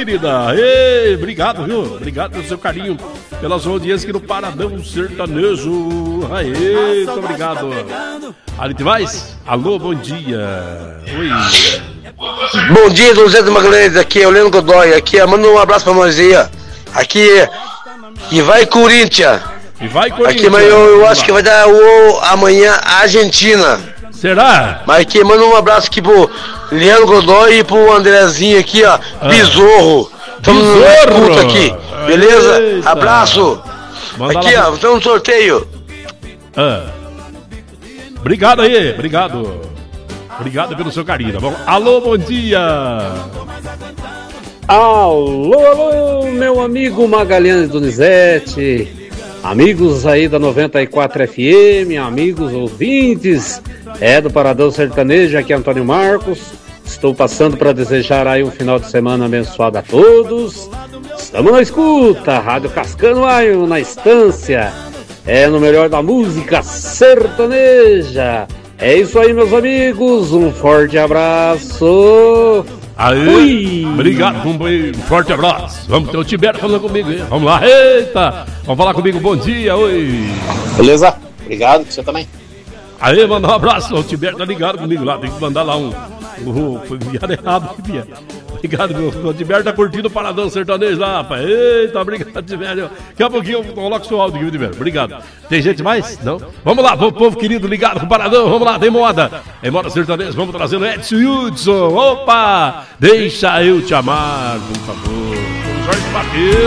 querida. Ei, obrigado, viu? Obrigado pelo seu carinho, pela sua audiência aqui no Paradão Sertanejo. Aê, muito obrigado. Ali tem mais? Alô, bom dia. Oi. Bom dia, José do Magalhães. Aqui é o Leandro Godoy. Aqui, manda um abraço pra nós aí. Aqui, e vai Corinthians. E vai Corinthians. Aqui, mas eu acho que vai dar amanhã a Argentina. Será? Mas aqui, manda um abraço aqui pro Leandro Godoy e pro Andrezinho aqui, ó. Besorro. Tamo no escuta aqui. Beleza? Eita. Abraço. Manda aqui, lá. ó, estamos no sorteio. Obrigado aí, obrigado. Obrigado pelo seu carinho, tá bom? Alô, bom dia. Alô, meu amigo Magalhães Donizete, amigos aí da 94 FM, amigos ouvintes do Paradão Sertanejo, aqui é Antônio Marcos. Estou passando para desejar aí um final de semana abençoado a todos. Estamos na escuta, Rádio Cascano Aio, na estância, no melhor da música sertaneja. É isso aí, meus amigos, um forte abraço. Aí, obrigado, um forte abraço. Vamos ter o Tiberto falando comigo aí. Vamos lá, eita, vamos falar comigo, bom dia, oi. Beleza? Obrigado, você também. Aí, manda um abraço, o Tiberto tá ligado comigo lá, tem que mandar lá foi enviado errado, obrigado, o Tiberto tá curtindo o Paradão Sertanejo lá, rapaz. Eita, obrigado, Tiberto. Daqui a pouquinho eu coloco seu áudio aqui, Tiberto. Obrigado. Tem gente mais? Não? Vamos lá, povo querido, ligado com o Paradão. Vamos lá, tem moda. Tem moda sertaneja, vamos trazendo Edson Hudson. Opa! Deixa eu te amar, por favor. Jorge Mateus.